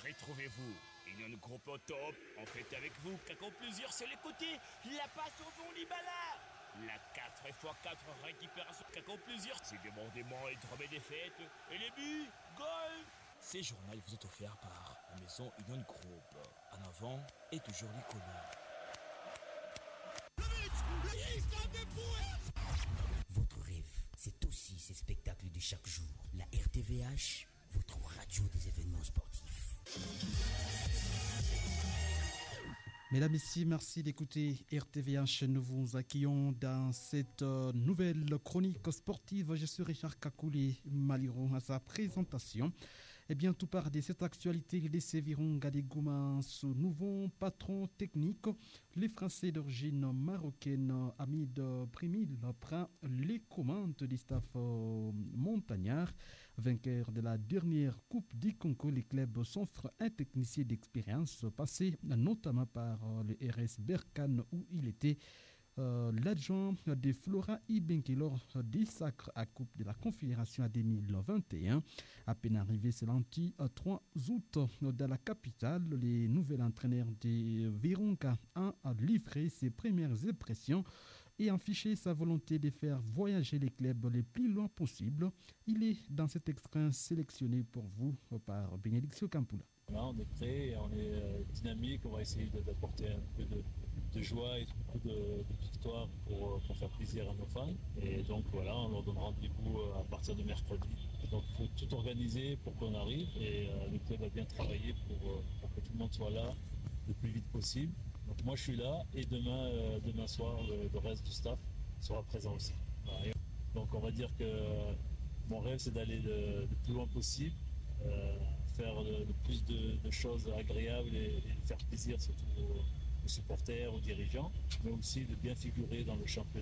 Retrouvez-vous. Union Groupe au top, en fait avec vous, qu'accomplit plusieurs sur les côtés. La passe au fond Libala. La 4x4 récupération qu'accomplit plusieurs. C'est débordement et drôme des fêtes. Et les buts, goal. Ces journaux vous est offert par la maison Union Group. En avant et toujours l'icône. Votre rêve, c'est aussi ces spectacles de chaque jour. La RTVH, votre radio des événements sportifs. Mesdames, Messieurs, merci d'écouter RTVH. Nous vous accueillons dans cette nouvelle chronique sportive. Je suis Richard Kakoulé Maliro à sa présentation. Et bien, tout part de cette actualité, les Virunga de Gouma, ce nouveau patron technique. Les Français d'origine marocaine, Hamid Primil, prend les commandes du staff montagnard. Vainqueur de la dernière Coupe du Congo, les clubs s'offrent un technicien d'expérience passé notamment par le RS Berkane où il était l'adjoint de Flora Ibenke lors des sacres à Coupe de la Confédération à 2021. À peine arrivé ce lundi 3 août dans la capitale, les nouveaux entraîneurs de Virunga ont livré ses premières impressions et affiché sa volonté de faire voyager les clubs les plus loin possible. Il est dans cet extrait sélectionné pour vous par Bénédiction Campula. Là, on est prêt, et on est dynamique, on va essayer d'apporter un peu de joie et beaucoup de victoire pour faire plaisir à nos fans. Et donc voilà, on leur donne rendez-vous à partir de mercredi. Donc il faut tout organiser pour qu'on arrive et le club a bien travaillé pour que tout le monde soit là le plus vite possible. Donc moi je suis là et demain soir le reste du staff sera présent aussi. Voilà. Donc on va dire que mon rêve c'est d'aller le plus loin possible. Faire le plus de choses agréables et faire plaisir surtout aux supporters, aux dirigeants, mais aussi de bien figurer dans le championnat.